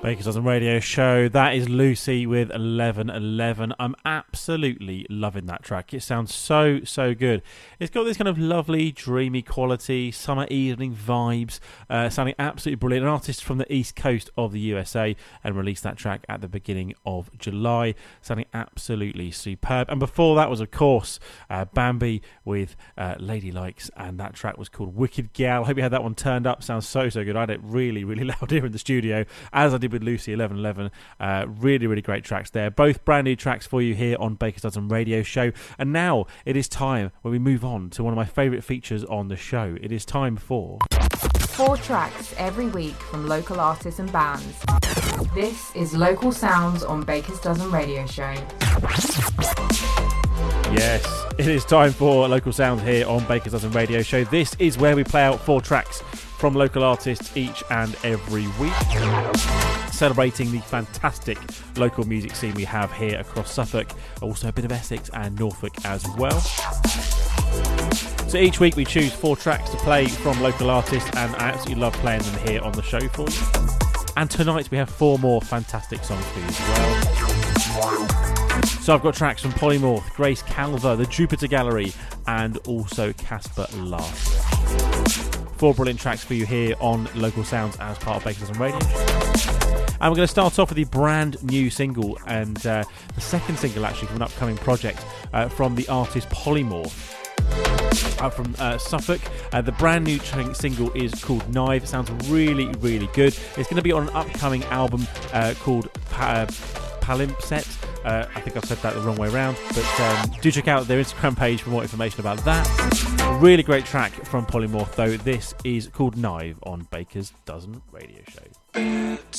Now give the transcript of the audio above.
Baker's Dozen Radio Show. That is Lucy with 1111. I'm absolutely loving that track. It sounds so good. It's got this kind of lovely, dreamy quality, summer evening vibes, sounding absolutely brilliant. An artist from the east coast of the USA and released that track at the beginning of July, sounding absolutely superb. And before that was, of course, Bambi with Lady Likes, and that track was called Wicked Gal. I hope you had that one turned up. Sounds so good. I had it really loud here in the studio, as I did with Lucy 1111. Really great tracks there. Both brand new tracks for you here on Baker's Dozen Radio Show. And now it is time when we move on to one of my favourite features on the show. It is time for 4 tracks every week from local artists and bands. This is Local Sounds on Baker's Dozen Radio Show. Yes, it is time for Local Sounds here on Baker's Dozen Radio Show. This is where we play out 4 tracks from local artists each and every week, celebrating the fantastic local music scene we have here across Suffolk, also a bit of Essex and Norfolk as well. So each week we choose 4 tracks to play from local artists, and I absolutely love playing them here on the show for you. And tonight we have 4 more fantastic songs for you as well. So I've got tracks from Polymorph, Grace Calver, the Jupiter Gallery, and also Casper Larsen. 4 brilliant tracks for you here on Local Sounds as part of Baker's Dozen Radio. And we're going to start off with the brand new single, and the second single actually from an upcoming project from the artist Polymorph from Suffolk. The brand new single is called Knife. It sounds really good. It's going to be on an upcoming album called Palimpsest. I think I've said that the wrong way around, but do check out their Instagram page for more information about that. Really great track from Polymorph though. This is called Knife on Baker's Dozen Radio Show.